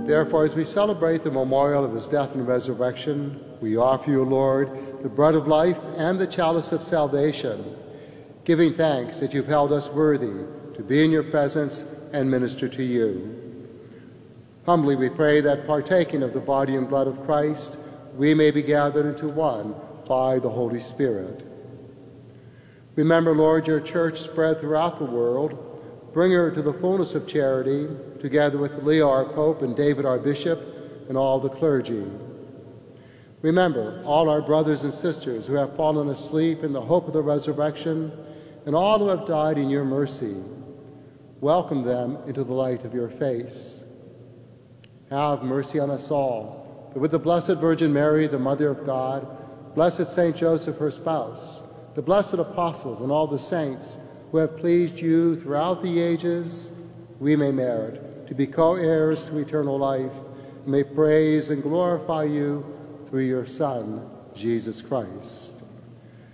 Therefore, as we celebrate the memorial of his death and resurrection, we offer you, Lord, the bread of life and the chalice of salvation, giving thanks that you've held us worthy to be in your presence and minister to you. Humbly we pray that, partaking of the body and blood of Christ, we may be gathered into one by the Holy Spirit. Remember, Lord, your church spread throughout the world. Bring her to the fullness of charity, together with Leo, our Pope, and David, our Bishop, and all the clergy. Remember all our brothers and sisters who have fallen asleep in the hope of the resurrection, and all who have died in your mercy. Welcome them into the light of your face. Have mercy on us all, that with the Blessed Virgin Mary, the Mother of God, blessed Saint Joseph, her spouse, the blessed apostles, and all the saints who have pleased you throughout the ages, we may merit to be co-heirs to eternal life, and may praise and glorify you through your Son, Jesus Christ.